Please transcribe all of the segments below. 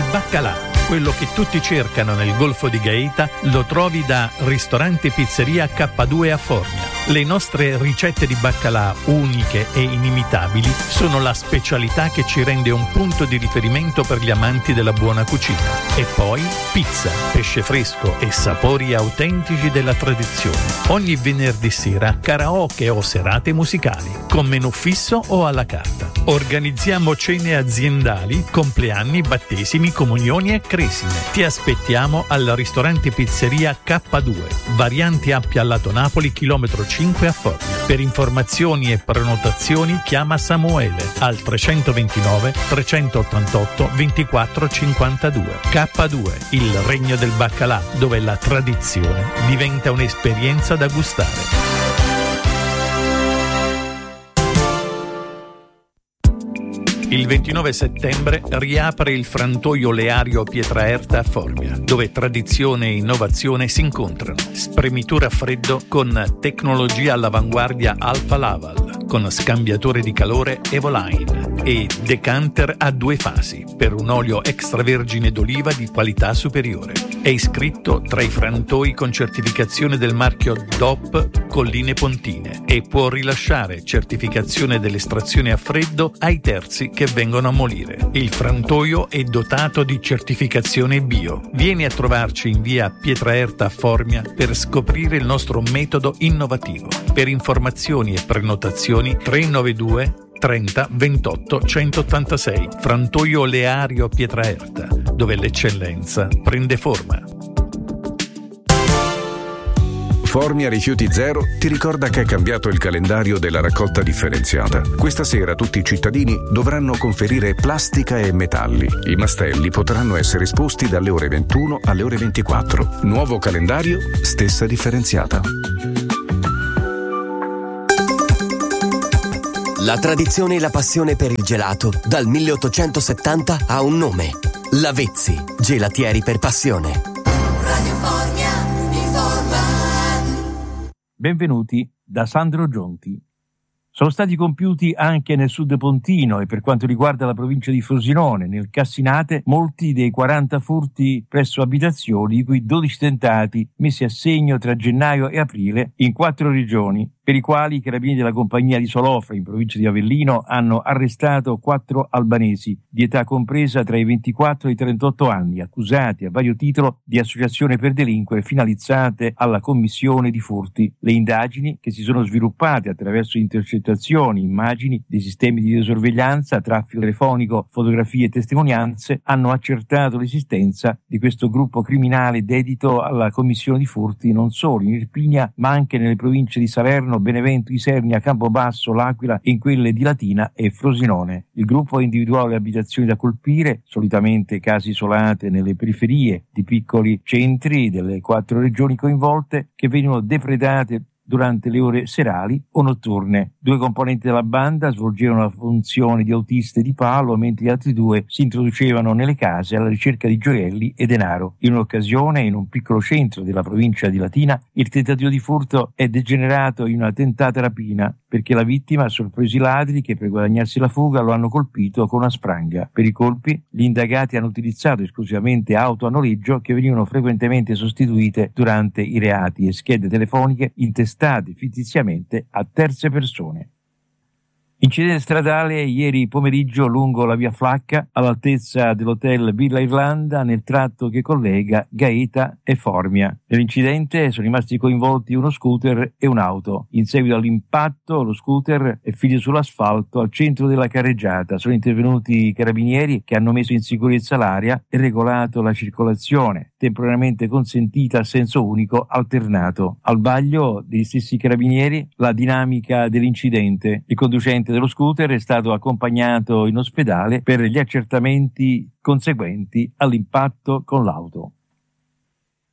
baccalà. Quello che tutti cercano nel Golfo di Gaeta lo trovi da Ristorante Pizzeria K2 a Formia. Le nostre ricette di baccalà, uniche e inimitabili, sono la specialità che ci rende un punto di riferimento per gli amanti della buona cucina. E poi pizza, pesce fresco e sapori autentici della tradizione. Ogni venerdì sera karaoke o serate musicali, con menù fisso o alla carta. Organizziamo cene aziendali, compleanni, battesimi, comunioni e cresime. Ti aspettiamo al ristorante Pizzeria K2, variante Appia Lato Napoli, chilometro 5 a Formia. Per informazioni e prenotazioni chiama Samuele al 329 388 24 52. K2, il regno del baccalà, dove la tradizione diventa un'esperienza da gustare. Il 29 settembre riapre il frantoio Leario Pietraerta a Formia, dove tradizione e innovazione si incontrano. Spremitura a freddo con tecnologia all'avanguardia Alfa Laval, con scambiatore di calore Evoline e decanter a 2 fasi per un olio extravergine d'oliva di qualità superiore. È iscritto tra i frantoi con certificazione del marchio DOP Colline Pontine e può rilasciare certificazione dell'estrazione a freddo ai terzi che vengono a molire. Il frantoio è dotato di certificazione bio. Vieni a trovarci in via Pietraerta a Formia per scoprire il nostro metodo innovativo. Per informazioni e prenotazioni 392 30 28 186. Frantoio Leario Pietraerta, dove l'eccellenza prende forma. Formia Rifiuti Zero ti ricorda che è cambiato il calendario della raccolta differenziata. Questa sera tutti i cittadini dovranno conferire plastica e metalli. I mastelli potranno essere esposti dalle ore 21 alle ore 24. Nuovo calendario, stessa differenziata. La tradizione e la passione per il gelato dal 1870 ha un nome: Lavezzi, gelatieri per passione. Radio Formia informa. Benvenuti da Sandro Gionti. Sono stati compiuti anche nel sud pontino e per quanto riguarda la provincia di Frosinone, nel Cassinate, molti dei 40 furti presso abitazioni, di cui 12 tentati messi a segno tra gennaio e aprile in 4 regioni, per i quali i carabinieri della compagnia di Solofra in provincia di Avellino hanno arrestato 4 albanesi di età compresa tra i 24 e i 38 anni, accusati a vario titolo di associazione per delinquere finalizzate alla commissione di furti. Le indagini, che si sono sviluppate attraverso intercettazioni, immagini dei sistemi di videosorveglianza, traffico telefonico, fotografie e testimonianze, hanno accertato l'esistenza di questo gruppo criminale dedito alla commissione di furti non solo in Irpinia ma anche nelle province di Salerno, Benevento, Isernia, Campobasso, L'Aquila e in quelle di Latina e Frosinone. Il gruppo ha individuato le abitazioni da colpire, solitamente case isolate nelle periferie di piccoli centri delle 4 regioni coinvolte, che venivano depredate durante le ore serali o notturne. 2 componenti della banda svolgevano la funzione di autiste di palo, mentre gli altri 2 si introducevano nelle case alla ricerca di gioielli e denaro. In un'occasione, in un piccolo centro della provincia di Latina, il tentativo di furto è degenerato in una tentata rapina, perché la vittima ha sorpreso i ladri che per guadagnarsi la fuga lo hanno colpito con una spranga. Per i colpi, gli indagati hanno utilizzato esclusivamente auto a noleggio che venivano frequentemente sostituite durante i reati e schede telefoniche intestate fittiziamente a terze persone. Incidente stradale ieri pomeriggio lungo la via Flacca all'altezza dell'hotel Villa Irlanda nel tratto che collega Gaeta e Formia. Nell'incidente sono rimasti coinvolti uno scooter e un'auto. In seguito all'impatto lo scooter è finito sull'asfalto al centro della carreggiata. Sono intervenuti i carabinieri che hanno messo in sicurezza l'area e regolato la circolazione, temporaneamente consentita a senso unico alternato. Al vaglio degli stessi carabinieri la dinamica dell'incidente. Il conducente dello scooter è stato accompagnato in ospedale per gli accertamenti conseguenti all'impatto con l'auto.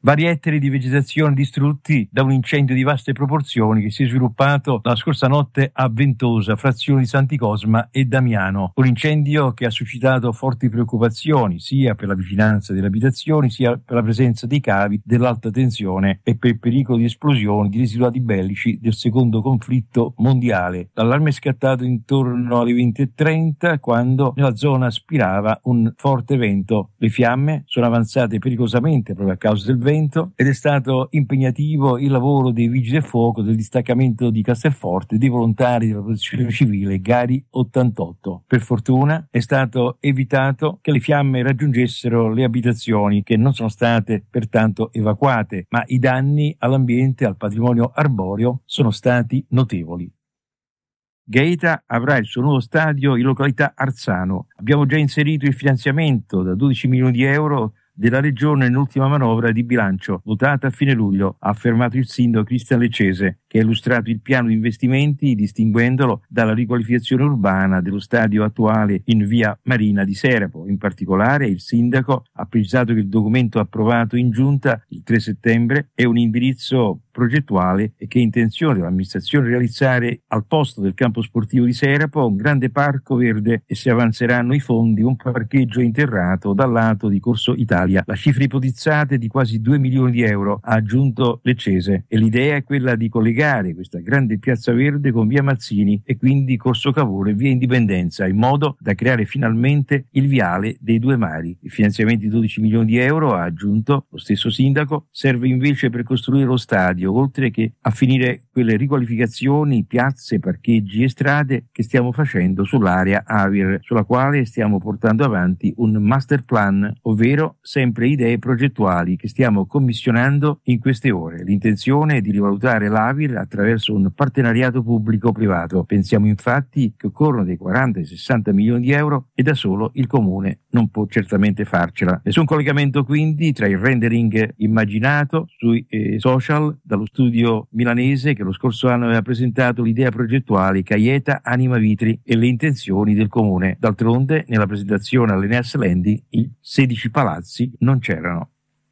Vari ettari di vegetazione distrutti da un incendio di vaste proporzioni che si è sviluppato la scorsa notte a Ventosa, frazione di Santi Cosma e Damiano. Un incendio che ha suscitato forti preoccupazioni sia per la vicinanza delle abitazioni sia per la presenza dei cavi dell'alta tensione e per il pericolo di esplosione di residuati bellici del secondo conflitto mondiale. L'allarme è scattato intorno alle 20:30 quando nella zona spirava un forte vento. Le fiamme sono avanzate pericolosamente proprio a causa del vento ed è stato impegnativo il lavoro dei vigili del fuoco del distaccamento di Castelforte e dei volontari della protezione civile Gari 88. Per fortuna è stato evitato che le fiamme raggiungessero le abitazioni, che non sono state pertanto evacuate, ma i danni all'ambiente e al patrimonio arboreo sono stati notevoli. Gaeta avrà il suo nuovo stadio in località Arzano. Abbiamo già inserito il finanziamento da 12 milioni di euro della Regione nell'ultima manovra di bilancio votata a fine luglio, ha affermato il sindaco Cristian Leccese, che ha illustrato il piano di investimenti distinguendolo dalla riqualificazione urbana dello stadio attuale in via Marina di Serapo. In particolare il sindaco ha precisato che il documento approvato in giunta il 3 settembre è un indirizzo progettuale e che è intenzione dell'amministrazione realizzare al posto del campo sportivo di Serapo un grande parco verde e si avanzeranno i fondi un parcheggio interrato dal lato di Corso Italia. La cifra ipotizzata è di quasi 2 milioni di euro, ha aggiunto Leccese, e l'idea è quella di collegare questa grande piazza verde con via Mazzini e quindi Corso Cavour e via Indipendenza, in modo da creare finalmente il viale dei due mari. Il finanziamento di 12 milioni di euro, ha aggiunto lo stesso sindaco, serve invece per costruire lo stadio, oltre che a finire quelle riqualificazioni, piazze, parcheggi e strade che stiamo facendo sull'area Avir, sulla quale stiamo portando avanti un master plan, ovvero sempre idee progettuali che stiamo commissionando in queste ore. L'intenzione è di rivalutare l'Avir attraverso un partenariato pubblico-privato. Pensiamo infatti che occorrono dei 40 e 60 milioni di euro e da solo il Comune non può certamente farcela. Nessun collegamento quindi tra il rendering immaginato sui social dallo studio milanese che lo scorso anno aveva presentato l'idea progettuale Caieta Anima Vitri e le intenzioni del Comune. D'altronde nella presentazione all'Eneas Landi i 16 palazzi non c'erano.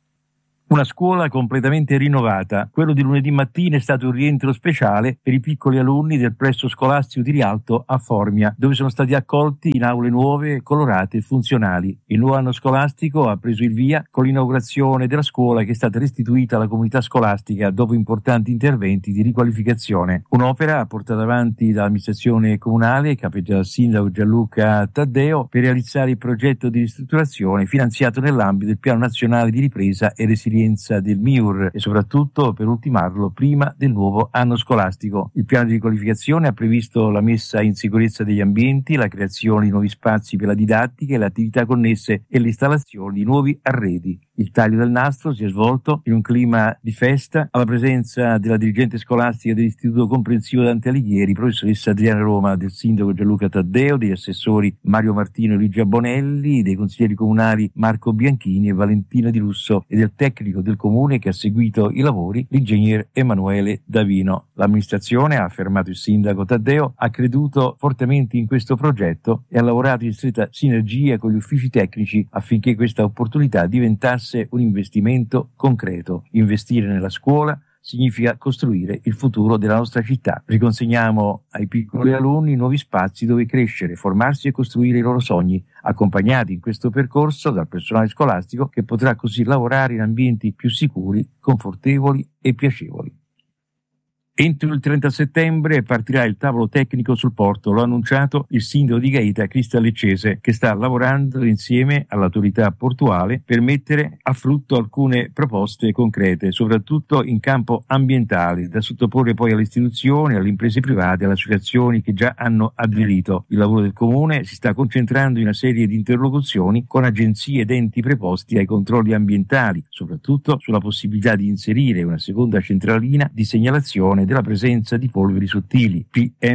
Una scuola completamente rinnovata. Quello di lunedì mattina è stato un rientro speciale per i piccoli alunni del plesso scolastico di Rialto a Formia, dove sono stati accolti in aule nuove, colorate e funzionali. Il nuovo anno scolastico ha preso il via con l'inaugurazione della scuola che è stata restituita alla comunità scolastica dopo importanti interventi di riqualificazione. Un'opera portata avanti dall'amministrazione comunale, capeggiata dal sindaco Gianluca Taddeo, per realizzare il progetto di ristrutturazione finanziato nell'ambito del Piano Nazionale di Ripresa e Resilienza del MIUR e soprattutto per ultimarlo prima del nuovo anno scolastico. Il piano di riqualificazione ha previsto la messa in sicurezza degli ambienti, la creazione di nuovi spazi per la didattica e le attività connesse e l'installazione di nuovi arredi. Il taglio del nastro si è svolto in un clima di festa alla presenza della dirigente scolastica dell'Istituto Comprensivo Dante Alighieri, professoressa Adriana Roma, del sindaco Gianluca Taddeo, degli assessori Mario Martino e Luigi Bonelli, dei consiglieri comunali Marco Bianchini e Valentina Di Russo e del tecnico del comune che ha seguito i lavori, l'ingegner Emanuele Davino. L'amministrazione, ha affermato il sindaco Taddeo, ha creduto fortemente in questo progetto e ha lavorato in stretta sinergia con gli uffici tecnici affinché questa opportunità diventasse un investimento concreto. Investire nella scuola significa costruire il futuro della nostra città. Riconsegniamo ai piccoli alunni nuovi spazi dove crescere, formarsi e costruire i loro sogni, accompagnati in questo percorso dal personale scolastico che potrà così lavorare in ambienti più sicuri, confortevoli e piacevoli. Entro il 30 settembre partirà il tavolo tecnico sul porto, lo ha annunciato il sindaco di Gaeta, Cristian Leccese, che sta lavorando insieme all'autorità portuale per mettere a frutto alcune proposte concrete, soprattutto in campo ambientale, da sottoporre poi alle istituzioni, alle imprese private, alle associazioni che già hanno aderito. Il lavoro del Comune si sta concentrando in una serie di interlocuzioni con agenzie ed enti preposti ai controlli ambientali, soprattutto sulla possibilità di inserire una seconda centralina di segnalazione della presenza di polveri sottili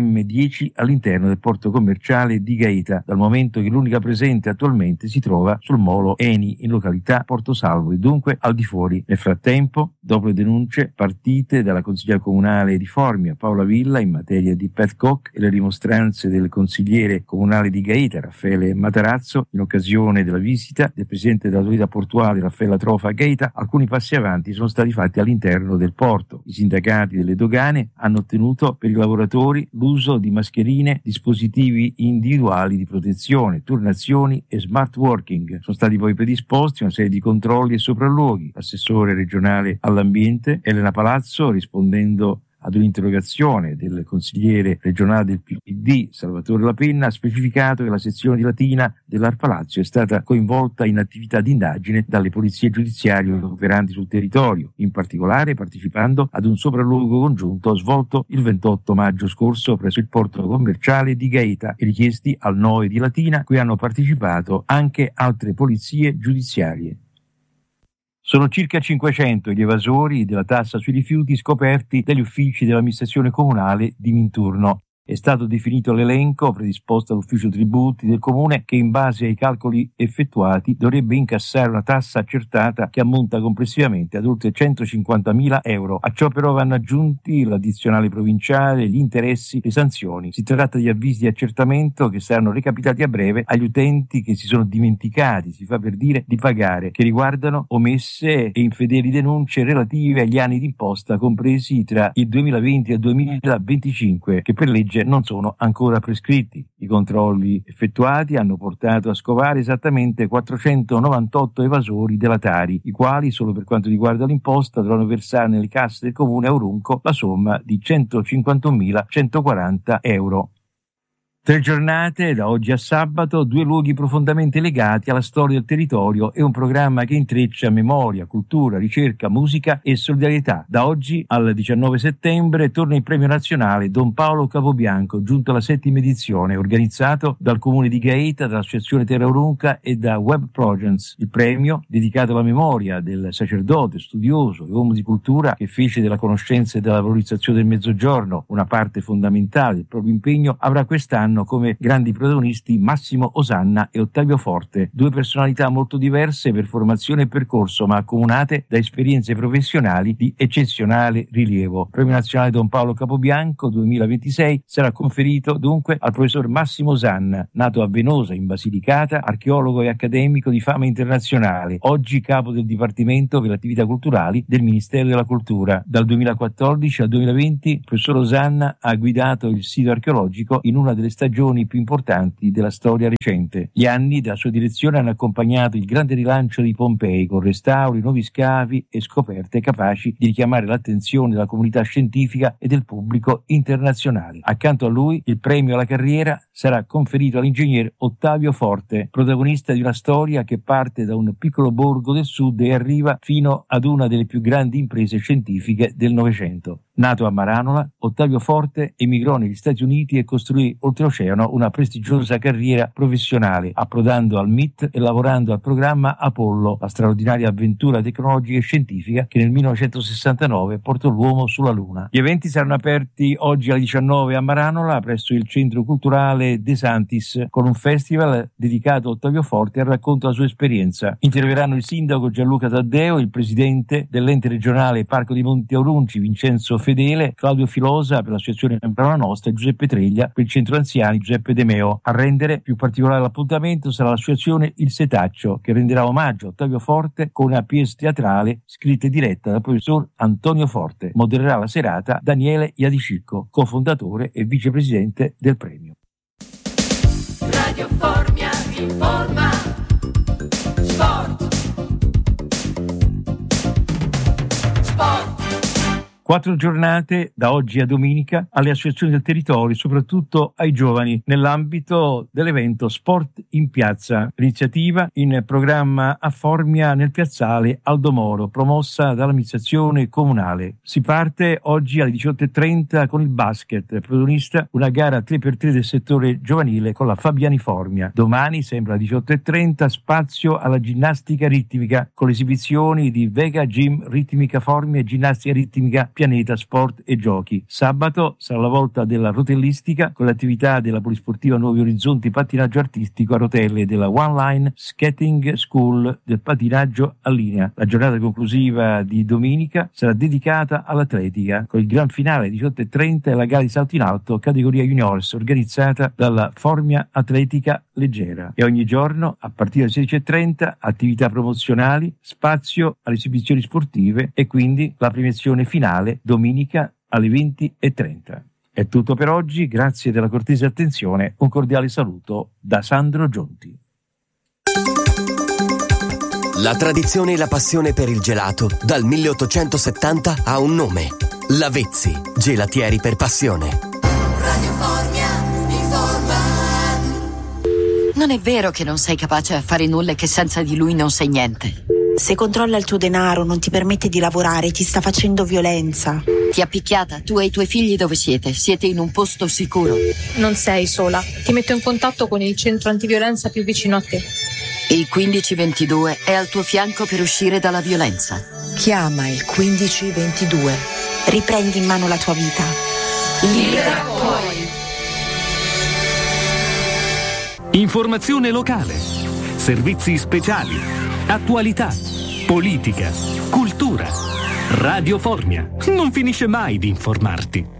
PM10 all'interno del porto commerciale di Gaeta, dal momento che l'unica presente attualmente si trova sul molo Eni in località Porto Salvo e dunque al di fuori. Nel frattempo dopo le denunce partite dalla consigliera comunale di Formia, Paola Villa, in materia di Pet Cock e le rimostranze del consigliere comunale di Gaeta, Raffaele Matarazzo, in occasione della visita del presidente dell'autorità portuale, Raffaella Trofa, a Gaeta, alcuni passi avanti sono stati fatti all'interno del porto. I sindacati delle dogane hanno ottenuto per i lavoratori l'uso di mascherine, dispositivi individuali di protezione, turnazioni e smart working. Sono stati poi predisposti una serie di controlli e sopralluoghi. L'assessore regionale all'ambiente Elena Palazzo, rispondendo ad un'interrogazione del consigliere regionale del PD Salvatore La Penna, ha specificato che la sezione di Latina dell'Arpa Lazio è stata coinvolta in attività di indagine dalle polizie giudiziarie operanti sul territorio, in particolare partecipando ad un sopralluogo congiunto svolto il 28 maggio scorso presso il porto commerciale di Gaeta e richiesti al NOE di Latina, cui hanno partecipato anche altre polizie giudiziarie. Sono circa 500 gli evasori della tassa sui rifiuti scoperti dagli uffici dell'amministrazione comunale di Minturno. È stato definito l'elenco predisposto dall'ufficio tributi del comune che in base ai calcoli effettuati dovrebbe incassare una tassa accertata che ammonta complessivamente ad oltre 150.000 euro. A ciò però vanno aggiunti l'addizionale provinciale, gli interessi, le sanzioni. Si tratta di avvisi di accertamento che saranno recapitati a breve agli utenti che si sono dimenticati, si fa per dire, di pagare, che riguardano omesse e infedeli denunce relative agli anni d'imposta compresi tra il 2020 e il 2025, che per legge non sono ancora prescritti. I controlli effettuati hanno portato a scovare esattamente 498 evasori della Tari, i quali, solo per quanto riguarda l'imposta, dovranno versare nelle casse del comune Aurunco la somma di 151.140 euro. 3 giornate, da oggi a sabato, 2 luoghi profondamente legati alla storia del territorio e un programma che intreccia memoria, cultura, ricerca, musica e solidarietà. Da oggi al 19 settembre torna il premio nazionale Don Paolo Capobianco, giunto alla 7ª edizione, organizzato dal comune di Gaeta, dall'associazione Terra Aurunca e da Web Projects. Il premio, dedicato alla memoria del sacerdote, studioso e uomo di cultura che fece della conoscenza e della valorizzazione del Mezzogiorno una parte fondamentale del proprio impegno, avrà quest'anno come grandi protagonisti Massimo Osanna e Ottavio Forte, 2 personalità molto diverse per formazione e percorso, ma accomunate da esperienze professionali di eccezionale rilievo. Il Premio Nazionale Don Paolo Capobianco 2026 sarà conferito dunque al professor Massimo Osanna, nato a Venosa in Basilicata, archeologo e accademico di fama internazionale, oggi capo del Dipartimento per le attività culturali del Ministero della Cultura. Dal 2014 al 2020 il professor Osanna ha guidato il sito archeologico in una delle stagioni più importanti della storia recente. Gli anni della sua direzione hanno accompagnato il grande rilancio di Pompei con restauri, nuovi scavi e scoperte capaci di richiamare l'attenzione della comunità scientifica e del pubblico internazionale. Accanto a lui il premio alla carriera sarà conferito all'ingegner Ottavio Forte, protagonista di una storia che parte da un piccolo borgo del sud e arriva fino ad una delle più grandi imprese scientifiche del Novecento. Nato a Maranola, Ottavio Forte emigrò negli Stati Uniti e costruì oltreoceano una prestigiosa carriera professionale, approdando al MIT e lavorando al programma Apollo, la straordinaria avventura tecnologica e scientifica che nel 1969 portò l'uomo sulla Luna. Gli eventi saranno aperti oggi alle 19 a Maranola, presso il Centro Culturale De Santis, con un festival dedicato a Ottavio Forte e al racconto della sua esperienza. Interverranno il sindaco Gianluca Taddeo, il presidente dell'ente regionale Parco dei Monti Aurunci Vincenzo Fedele, Claudio Filosa per l'associazione Membrana Nostra e Giuseppe Treglia per il centro anziani Giuseppe De Meo. A rendere più particolare l'appuntamento sarà l'associazione Il Setaccio, che renderà omaggio a Ottavio Forte con una pièce teatrale scritta e diretta dal professor Antonio Forte. Modererà la serata Daniele Iadicicco, cofondatore e vicepresidente del premio. Radio Formia informa. Sport. 4 giornate, da oggi a domenica, alle associazioni del territorio, soprattutto ai giovani, nell'ambito dell'evento Sport in Piazza, iniziativa in programma a Formia nel piazzale Aldo Moro, promossa dall'amministrazione comunale. Si parte oggi alle 18.30 con il basket, protagonista una gara 3x3 del settore giovanile con la Fabiani Formia. Domani, sempre alle 18.30, spazio alla ginnastica ritmica con le esibizioni di Vega Gym Ritmica Formia e Ginnastica Ritmica Pianeta Sport e Giochi. Sabato sarà la volta della rotellistica con l'attività della Polisportiva Nuovi Orizzonti Pattinaggio Artistico a rotelle e della One Line Skating School del patinaggio a linea. La giornata conclusiva di domenica sarà dedicata all'atletica con il gran finale 18:30 e la gara di salto in alto categoria juniors organizzata dalla Formia Atletica Leggera. E ogni giorno a partire dalle 16:30 attività promozionali, spazio alle esibizioni sportive e quindi la premiazione finale domenica alle 20:30. È tutto per oggi, grazie della cortese attenzione, un cordiale saluto da Sandro Gionti. La tradizione e la passione per il gelato dal 1870 ha un nome: Lavezzi, gelatieri per passione. Radio Formia informa. Non è vero che non sei capace a fare nulla e che senza di lui non sei niente. Se controlla il tuo denaro, non ti permette di lavorare, ti sta facendo violenza. Ti ha picchiata, tu e i tuoi figli dove siete? Siete in un posto sicuro. Non sei sola, ti metto in contatto con il centro antiviolenza più vicino a te. Il 1522 è al tuo fianco per uscire dalla violenza. Chiama il 1522. Riprendi in mano la tua vita. Libera poi. Informazione locale, servizi speciali, attualità, politica, cultura. Radio Formia non finisce mai di informarti.